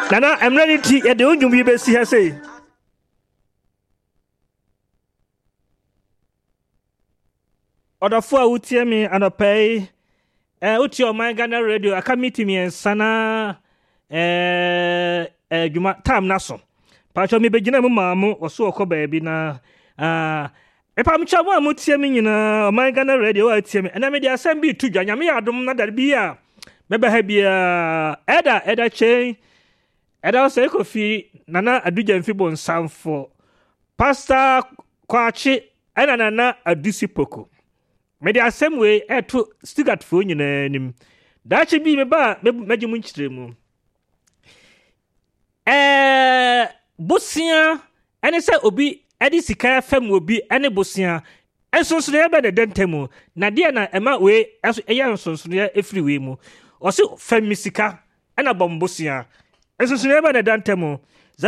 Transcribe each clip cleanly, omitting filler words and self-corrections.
Nana, I'm ready to at the old you be see her say. Other four would hear me and a pay. What's your mind Ghana radio? I come meet me and Sana time naso. Pacho me begin mamu or so ko baby na if I'm chawa mutia me na my Ghana radio I tell me and I made the assembly to Janyami Adam na that be a maybe have Eda chain Eda say coffee Nana Aduja Fibon Sam for Pastor Kwachi and Nana Adusipoko. Mede asem we eto stigat fo nyina nim da che bi me ba meji mu nchire mu bosia ene se obi edi sika fam obi ene bosia ensonso ya be de dentemu na de na ema we eya ensonso ya efri we mu o se fam sika ena bom bosia ensonso ya be de dentemu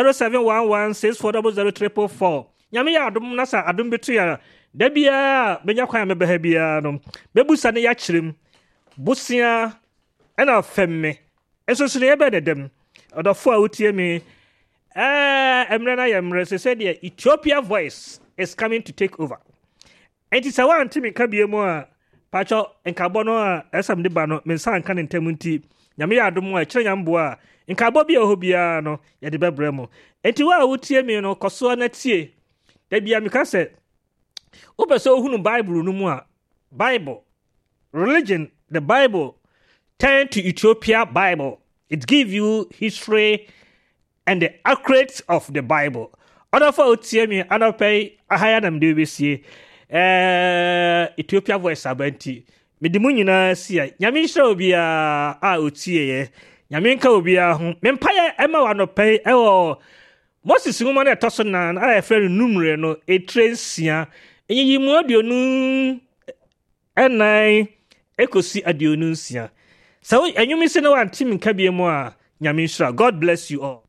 0711640034 nyame ya adom na sa adom betu ya da bia benya kwan meba bia no bebusa ne ya kyerem bosia ena femme esosune ebe dedem odofo a wotie me emre na yemre se said the Ethiopia voice is coming to take over. Enti sa wan timi ka bia mu a pacho enkabo no a esam de ba no mensan kan ntamunti nyame ya adom a kyerɛ nyambo a enkabo bia ho bia no ye de bebrɛ mu enti wa wotie me no koso na tie da bia me ka se Opeso hunu Bible no mu a Bible religion the Bible turn to Ethiopia Bible. It give you history and the accurate of the Bible. Other for otie me anopay ahaya nam de besie Ethiopia voice abenti me di mu nyina sia nyame nhira obi a otie ye nyame nka obi a ho mempaye ema wanopay ewo Moses ngoma na etoso na a efere numre no etrensia enyi mu aduonu enai ekosi aduonu nsia so enyumi se no wan tim nka bie mu a nyame nhira. God bless you all.